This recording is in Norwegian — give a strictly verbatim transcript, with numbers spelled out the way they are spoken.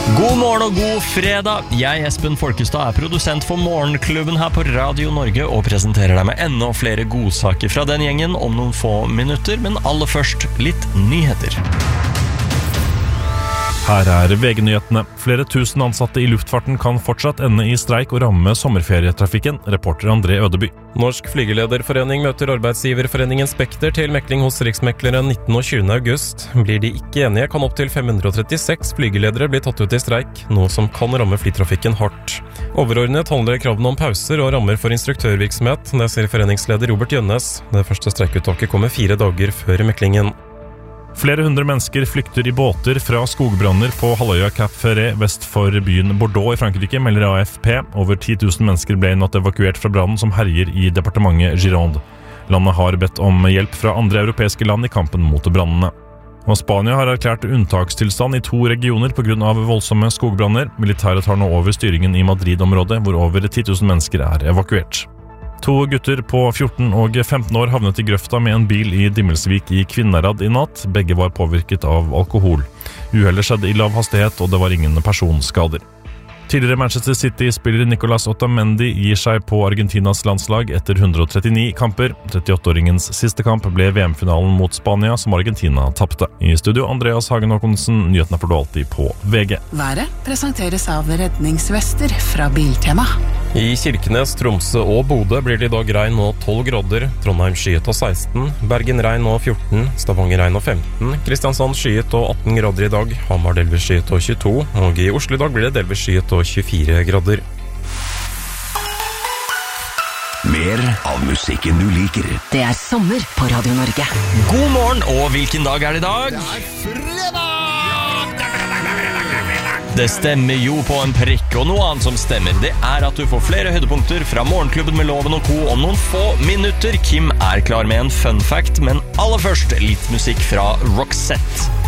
God morgen og god fredag. Jeg, Espen Folkestad, er produsent for Morgenklubben her på Radio Norge og presenterer deg med enda flere godsaker fra den gjengen om noen få minutter, men aller først litt nyheter. Her er V G-nyhetene. Flere tusen ansatte i luftfarten kan fortsatt ende i streik og ramme sommerferietrafikken, reporter André Ødeby. Norsk Flygelederforening møter arbeidsgiverforeningen Spekter til mekling hos Riksmekleren nittende og tjuende august. Blir de ikke enige, kan opp til fem hundre og trettiseks flygeledere bli tatt ut i streik, noe som kan ramme flytrafikken hardt. Overordnet handler kravene om pauser og rammer for instruktørvirksomhet, det sier foreningsleder Robert Jønnes. Det første streikuttaket kommer fire dager før meklingen. Flere hundre mennesker flykter i båter fra skogbranner på halvøya Cap Ferré vest for byen Bordeaux i Frankrike, melder A F P. Over ti tusen mennesker ble i natt evakuert fra brannen som herjer i departementet Gironde. Landet har bedt om hjelp fra andre europeiske land i kampen mot brannene. Og Spania har erklært unntakstilstand i to regioner på grunn av voldsomme skogbranner. Militæret tar nå over styringen i Madrid-området, hvor over ti tusen mennesker er evakuert. To gutter på fjorten og femten år havnet i grøfta med en bil i Dimmelsvik i Kvinnherad i natt. Begge var påvirket av alkohol. Uhellet skjedde i lav hastighet, og det var ingen personskader. Tidligere Manchester City-spiller Nicolas Otamendi gir seg på Argentinas landslag etter hundre og trettini kamper. trettiåtte-åringens siste kamp ble V M-finalen mot Spania, som Argentina tappte. I studio, Andreas Hagen Håkonsen, nyhetene får du alltid på V G. Været presenteres av redningsvester fra Biltema. I Kirkenes, Tromsø og Bodø blir det i dag regn og tolv grader, Trondheim skyet og seksten, Bergen regn og fjorten, Stavanger regn og femten, Kristiansand skyet og atten grader i dag, Hamar delvis skyet og tjueto, og i Oslo i dag blir det delvis skyet og tjuefire grader. Mer av musikken du liker. Det er sommer på Radio Norge. God morgen, og hvilken dag er det i dag? Det er fredag! Det stemmer jo på en prikk, og noe annet som stemmer, det er at du får flere høydepunkter fra Morgenklubben med Loven og Co. om noen få minutter. Kim er klar med en fun fact, men aller først litt musikk fra Roxette.